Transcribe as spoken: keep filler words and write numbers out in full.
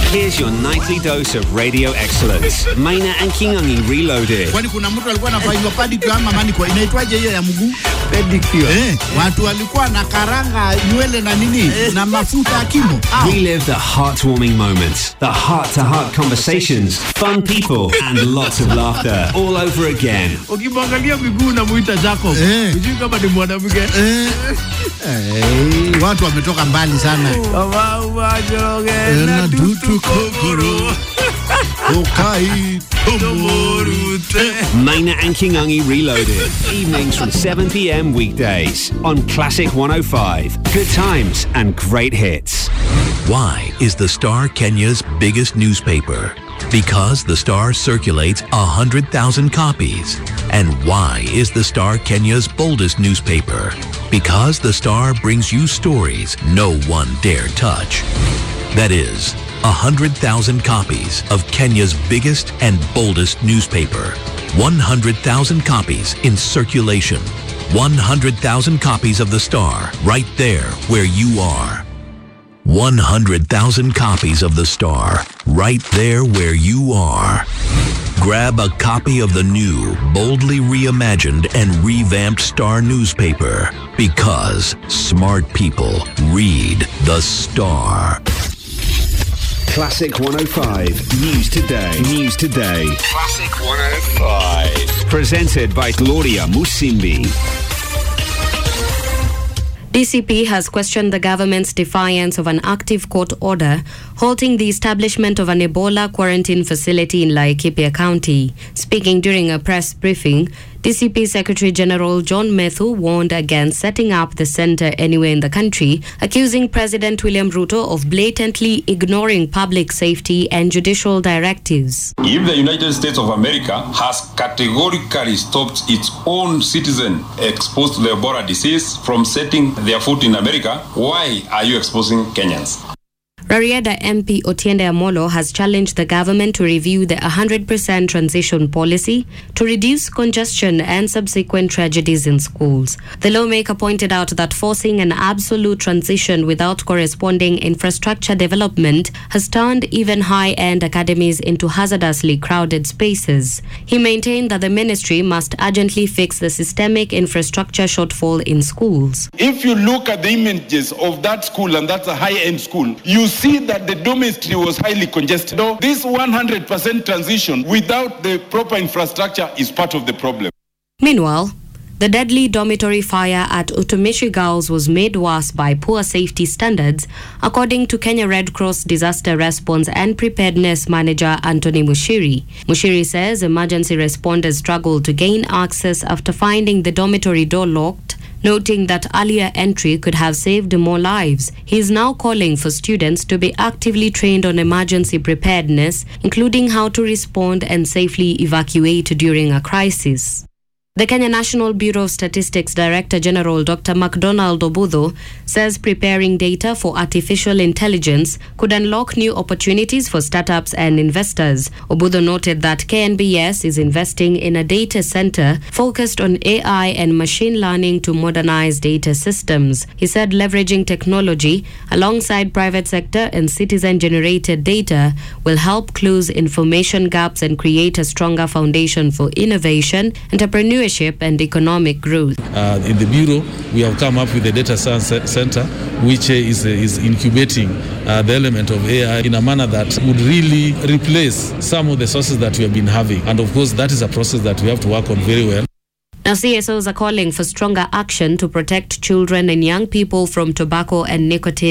Here's your nightly dose of radio excellence. Maina and Kingangi Reloaded. Kwani kuna mtu alikuwa anafanya pedicure ama manicure inaitwaje hiyo ya mguu? Pedicure. Eh, watu walikuwa na karanga nywele na nini na mafuta ya kimo. Relive the heartwarming moments, the heart-to-heart conversations, fun people and lots of laughter all over again. Ukimwangalia miguu na muita Jacob. Unajui kama ni mwanamke. Eh. Eh, watu wametoka mbali sana. Kama umajoge na dutu kokoro. Okai tomorute. Maina and Kingangi Reloaded. Evenings from seven p.m. weekdays on Classic one oh five. Good times and great hits. Why is the Star Kenya's biggest newspaper? Because the Star circulates one hundred thousand copies. And why is the Star Kenya's boldest newspaper? Because the Star brings you stories no one dare touch. That is, one hundred thousand copies of Kenya's biggest and boldest newspaper. one hundred thousand copies in circulation. one hundred thousand copies of the Star right there where you are. one hundred thousand copies of the Star right there where you are. Grab a copy of the new, boldly reimagined and revamped Star newspaper because smart people read the Star. Classic one oh five. News Today. News Today. Classic one oh five. Presented by Gloria Musimbi. D C P has questioned the government's defiance of an active court order halting the establishment of an Ebola quarantine facility in Laikipia County. Speaking during a press briefing, D C P Secretary General John Methu warned against setting up the center anywhere in the country, accusing President William Ruto of blatantly ignoring public safety and judicial directives. If the United States of America has categorically stopped its own citizen exposed to the Ebola disease from setting their foot in America, why are you exposing Kenyans? Rarieda M P Otiende Amolo has challenged the government to review the one hundred percent transition policy to reduce congestion and subsequent tragedies in schools. The lawmaker pointed out that forcing an absolute transition without corresponding infrastructure development has turned even high-end academies into hazardously crowded spaces. He maintained that the ministry must urgently fix the systemic infrastructure shortfall in schools. If you look at the images of that school, and that's a high-end school, you see that the dormitory was highly congested. So this one hundred percent transition without the proper infrastructure is part of the problem. Meanwhile, the deadly dormitory fire at Utumishi Girls was made worse by poor safety standards, according to Kenya Red Cross Disaster Response and Preparedness Manager Anthony Mushiri. Mushiri says emergency responders struggled to gain access after finding the dormitory door locked, noting that earlier entry could have saved more lives. He is now calling for students to be actively trained on emergency preparedness, including how to respond and safely evacuate during a crisis. The Kenya National Bureau of Statistics Director General Doctor MacDonald Obudho says preparing data for artificial intelligence could unlock new opportunities for startups and investors. Obudho noted that K N B S is investing in a data center focused on A I and machine learning to modernize data systems. He said leveraging technology alongside private sector and citizen-generated data will help close information gaps and create a stronger foundation for innovation, entrepreneurship, and economic growth. Uh, in the Bureau, we have come up with a data science center which uh, is, uh, is incubating uh, the element of A I in a manner that would really replace some of the sources that we have been having. And of course, that is a process that we have to work on very well. Now, C S Os are calling for stronger action to protect children and young people from tobacco and nicotine